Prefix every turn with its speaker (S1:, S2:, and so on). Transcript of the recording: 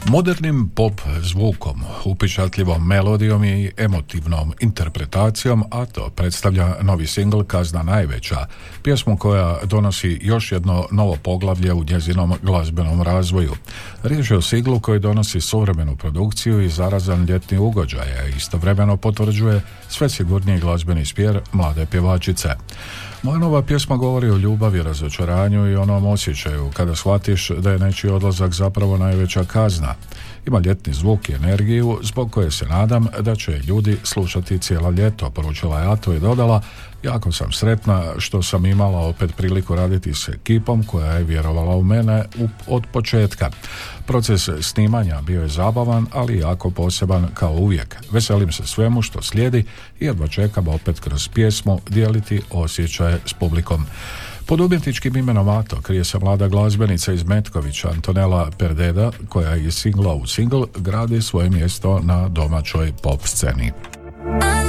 S1: Modernim pop zvukom, upečatljivom melodijom i emotivnom interpretacijom, a to predstavlja novi singl Kazna najveća, pjesmu koja donosi još jedno novo poglavlje u njezinom glazbenom razvoju. Riječ je o singlu koji donosi suvremenu produkciju i zarazan ljetni ugođaj, a istovremeno potvrđuje sve sigurniji glazbeni smjer mlade pjevačice. Moja nova pjesma govori o ljubavi, razočaranju i onom osjećaju kada shvatiš da je nečiji odlazak zapravo najveća kazna. Ima ljetni zvuk i energiju zbog koje se nadam da će ljudi slušati cijelo ljeto, poručila je Ato i dodala: jako sam sretna što sam imala opet priliku raditi s ekipom koja je vjerovala u mene od početka. Proces snimanja bio je zabavan, ali jako poseban kao uvijek. Veselim se svemu što slijedi i jedva čekam opet kroz pjesmu dijeliti osjećaje s publikom. Pod umjetničkim imenom Ato krije se mlada glazbenica iz Metkovića Antonella Perdeda, koja iz singla u singl gradi svoje mjesto na domaćoj pop sceni.